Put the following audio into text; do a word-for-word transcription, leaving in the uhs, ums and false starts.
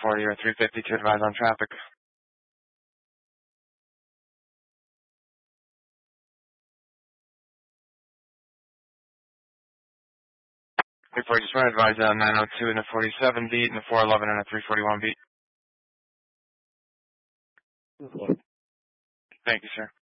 forty or three fifty to advise on traffic. three forty, just want to advise on nine oh two and a forty-seven beat and a four eleven and a three forty-one beat. Okay. Thank you, sir.